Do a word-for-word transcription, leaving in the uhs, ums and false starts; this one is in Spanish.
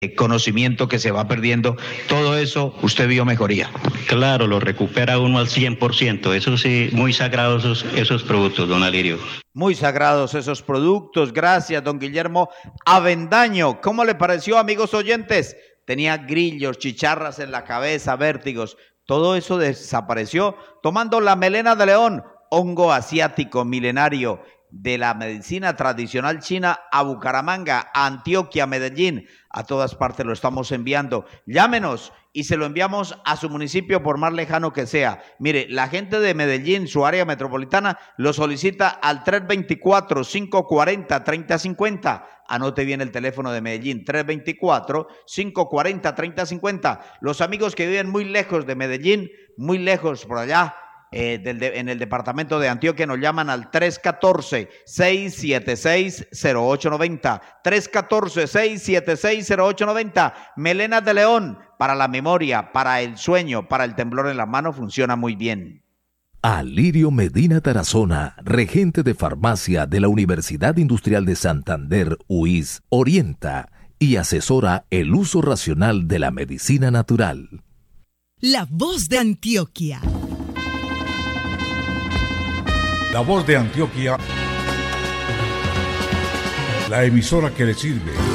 conocimiento que se va perdiendo, todo eso usted vio mejoría. Claro, lo recupera uno al cien por ciento, eso sí, muy sagrados esos, esos productos, don Alirio. Muy sagrados esos productos, gracias don Guillermo Avendaño. ¿Cómo le pareció, amigos oyentes? Tenía grillos, chicharras en la cabeza, vértigos, todo eso desapareció tomando la melena de león, hongo asiático milenario de la medicina tradicional china a Bucaramanga, a Antioquia, Medellín, a todas partes lo estamos enviando. Llámenos y se lo enviamos a su municipio por más lejano que sea. Mire, la gente de Medellín, su área metropolitana, lo solicita al tres dos cuatro, cinco cuatro cero, tres cero cinco cero. Anote bien el teléfono de Medellín, tres dos cuatro, cinco cuatro cero, tres cero cinco cero. Los amigos que viven muy lejos de Medellín, muy lejos por allá, Eh, del de, en el departamento de Antioquia, nos llaman al tres uno cuatro, seis siete seis, cero ocho nueve cero, tres uno cuatro, seis siete seis, cero ocho nueve cero. Melenas de león, para la memoria, para el sueño, para el temblor en la mano, funciona muy bien. Alirio Medina Tarazona, regente de farmacia de la Universidad Industrial de Santander, U I S, orienta y asesora el uso racional de la medicina natural. La voz de Antioquia. La voz de Antioquia, la emisora que le sirve.